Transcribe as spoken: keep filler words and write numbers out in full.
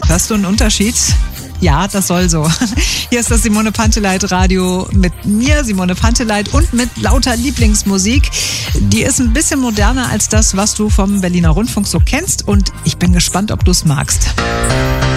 Hörst du einen Unterschied? Ja, das soll so. Hier ist das Simone Panteleit Radio mit mir, Simone Panteleit, und mit lauter Lieblingsmusik. Die ist ein bisschen moderner als das, was du vom Berliner Rundfunk so kennst, und ich bin gespannt, ob du es magst.